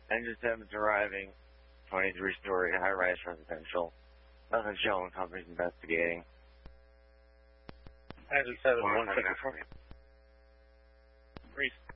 Engine 7's arriving. 23-story high-rise residential. Nothing showing. Company's investigating. Engine 7, 1 second for me.